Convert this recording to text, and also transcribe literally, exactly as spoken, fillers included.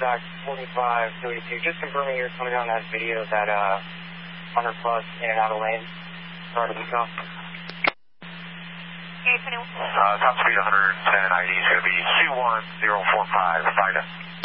contact forty-five thirty-two. Just confirming you're coming on that video that uh, one hundred plus in and out of lane. Sorry to be off. Uh, top speed one hundred ten, I D is going to be two one zero four five, F I D A.